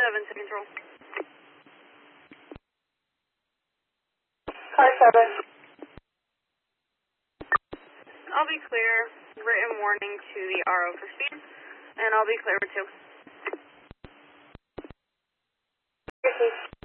to control. Car 7. I'll be clear. Written warning to the RO for speed, and I'll be clear too.